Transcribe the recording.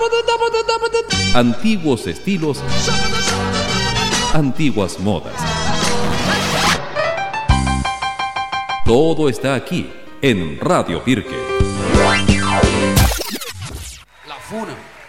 Antiguos estilos, antiguas modas. Todo está aquí en Radio Pirque. La Funa.